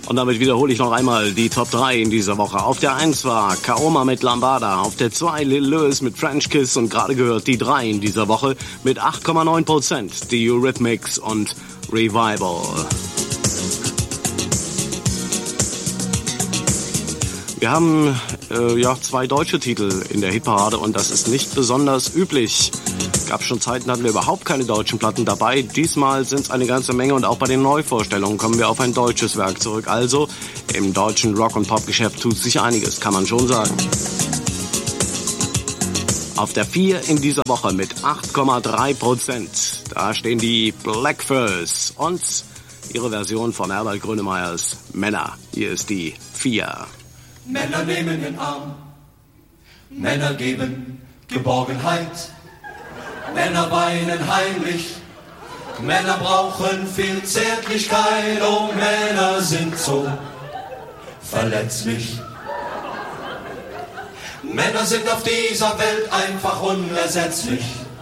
Und damit wiederhole ich noch einmal die Top 3 in dieser Woche. Auf der 1 war Kaoma mit Lambada, auf der 2 Lil Lewis mit French Kiss und gerade gehört die 3 in dieser Woche mit 8,9%, die Eurythmics und Revival. Wir haben 2 deutsche Titel in der Hitparade und das ist nicht besonders üblich. Gab schon Zeiten, hatten wir überhaupt keine deutschen Platten dabei. Diesmal sind es eine ganze Menge und auch bei den Neuvorstellungen kommen wir auf ein deutsches Werk zurück. Also im deutschen Rock- und Popgeschäft tut sich einiges, kann man schon sagen. Auf der 4 in dieser Woche mit 8,3%. Da stehen die Blackfurs und ihre Version von Herbert Grönemeyers Männer. Hier ist die 4. Männer nehmen den Arm, Männer geben Geborgenheit, Männer weinen heimlich, Männer brauchen viel Zärtlichkeit, oh Männer sind so verletzlich. Männer sind auf dieser Welt einfach unersetzlich.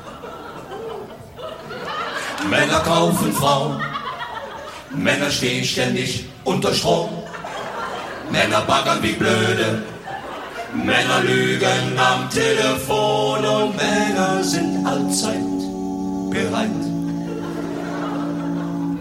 Männer kaufen Frauen, Männer stehen ständig unter Strom. Männer baggern wie blöde, Männer lügen am Telefon und Männer sind allzeit bereit.